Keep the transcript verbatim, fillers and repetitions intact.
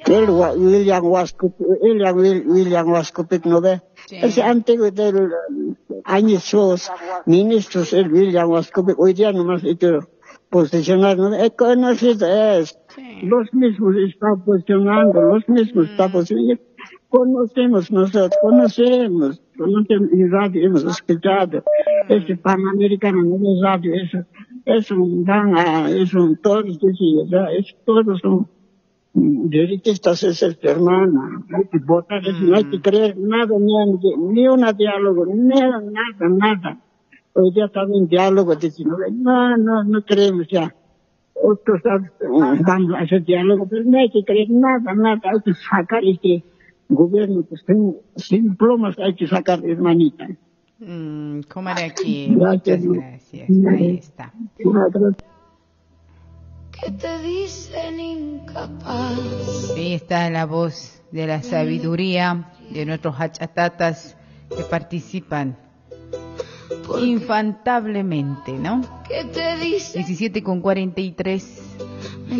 El William Wascopik, William, William Wascopik, ¿no ve? Sí. Ese antiguo del años ministros, el William Wascopik, hoy día nomás hay que posicionar, ¿no? Es conocido, es. Sí. Los mismos están posicionando, los mismos mm. están posicionando. Conocemos nosotros, conocemos, conocemos en radio, hemos escuchado. Mm. Ese Panamericano, no es radio, eso, es un, van a, es un, todos, es, todos son derechistas, es el hermana, hay que votar, mm. no hay que creer nada, ni, ni un diálogo, nada, nada, nada. Hoy día también diálogo, dicen, no, no, no creemos ya. Otros van a hacer diálogo, pero no hay que creer nada, nada, hay que sacar este gobierno que sin, sin plomas, hay que sacar, hermanita. Mm, ¿Cómo era aquí? Muchas gracias, ahí está. Que te dicen incapaz. Ahí está la voz de la sabiduría de nuestros hachatatas que participan infantablemente, ¿no? ¿Qué te dicen? diecisiete con cuarenta y tres.